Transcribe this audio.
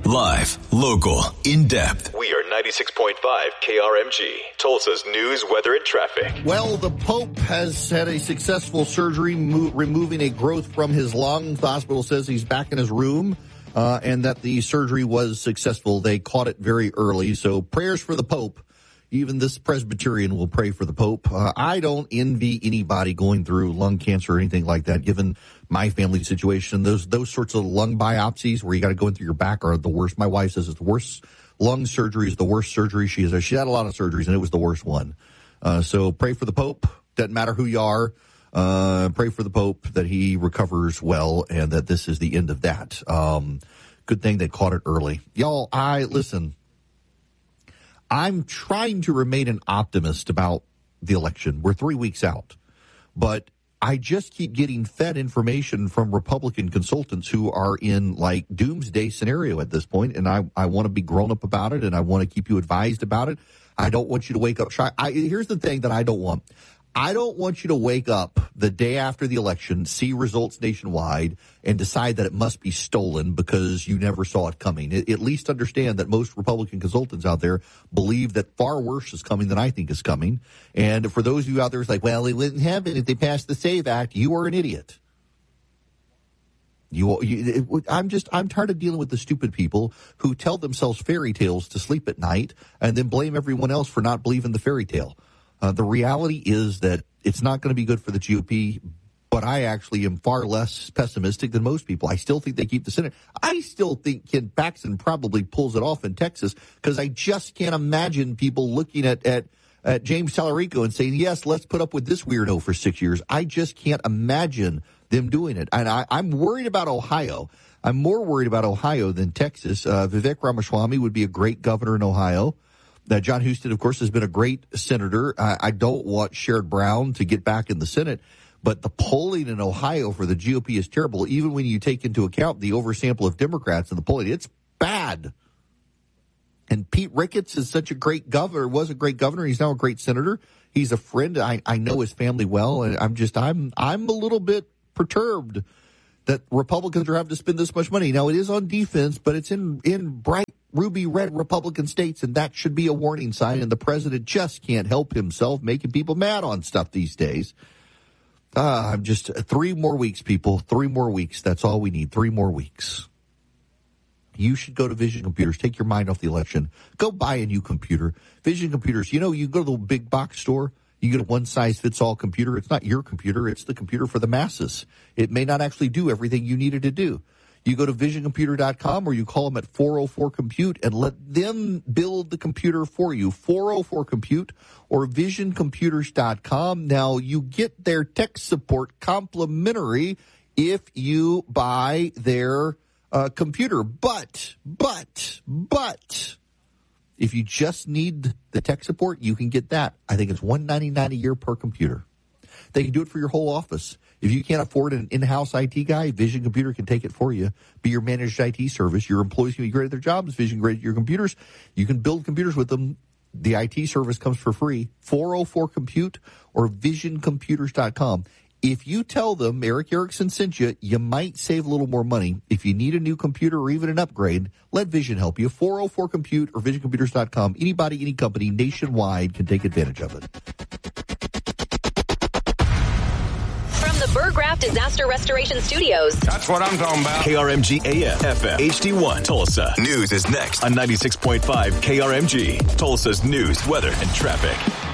Live, local, in-depth. We are 96.5 KRMG, Tulsa's news, weather, and traffic. Well, the Pope has had a successful surgery removing a growth from his lung. The hospital says he's back in his room and that the surgery was successful. They caught it very early, so prayers for the Pope. Even this Presbyterian will pray for the Pope. I don't envy anybody going through lung cancer or anything like that, given my family situation. Those sorts of lung biopsies where you got to go in through your back are the worst. My wife says it's the worst. Lung surgery is the worst surgery she has. She had a lot of surgeries, and it was the worst one. So pray for the Pope. Doesn't matter who you are. Pray for the Pope that he recovers well and that this is the end of that. Good thing they caught it early. Y'all, listen. I'm trying to remain an optimist about the election. We're 3 weeks out, but I just keep getting fed information from Republican consultants who are in like doomsday scenario at this point, and I want to be grown up about it, and I want to keep you advised about it. I don't want you to wake up shy. Here's the thing that I don't want. I don't want you to wake up the day after the election, see results nationwide, and decide that it must be stolen because you never saw it coming. At least understand that most Republican consultants out there believe that far worse is coming than I think is coming. And for those of you out there who's like, well, it wouldn't happen if they passed the SAVE Act, you are an idiot. I'm tired of dealing with the stupid people who tell themselves fairy tales to sleep at night and then blame everyone else for not believing the fairy tale. The reality is that it's not going to be good for the GOP, but I actually am far less pessimistic than most people. I still think they keep the Senate. I still think Ken Paxton probably pulls it off in Texas because I just can't imagine people looking at James Tallarico and saying, yes, let's put up with this weirdo for 6 years. I just can't imagine them doing it. And I'm worried about Ohio. I'm more worried about Ohio than Texas. Vivek Ramaswamy would be a great governor in Ohio. John Huston, of course, has been a great senator. I don't want Sherrod Brown to get back in the Senate, but the polling in Ohio for the GOP is terrible. Even when you take into account the oversample of Democrats in the polling, it's bad. And Pete Ricketts is such a great governor, was a great governor. He's now a great senator. He's a friend. I know his family well, and I'm a little bit perturbed that Republicans are having to spend this much money. Now, it is on defense, but it's in bright ruby red Republican states, and that should be a warning sign, and the president just can't help himself making people mad on stuff these days. I'm just 3 more weeks, people. 3 more weeks. That's all we need. 3 more weeks. You should go to Vision Computers. Take your mind off the election. Go buy a new computer. Vision Computers, you go to the big box store. You get a one-size-fits-all computer. It's not your computer. It's the computer for the masses. It may not actually do everything you need it to do. You go to visioncomputer.com or you call them at 404-COMPUTE and let them build the computer for you. 404-COMPUTE or visioncomputers.com. Now, you get their tech support complimentary if you buy their computer. But, if you just need the tech support, you can get that. I think it's $199 a year per computer. They can do it for your whole office. If you can't afford an in-house IT guy, Vision Computer can take it for you. Be your managed IT service. Your employees can be great at their jobs. Vision great at your computers. You can build computers with them. The IT service comes for free. 404-COMPUTE or visioncomputers.com. If you tell them Eric Erickson sent you, you might save a little more money. If you need a new computer or even an upgrade, let Vision help you. 404-COMPUTE or visioncomputers.com. Anybody, any company nationwide can take advantage of it. The Burgraft Disaster Restoration Studios. That's what I'm talking about. KRMG AM, FM, HD1, Tulsa. News is next on 96.5 KRMG. Tulsa's news, weather, and traffic.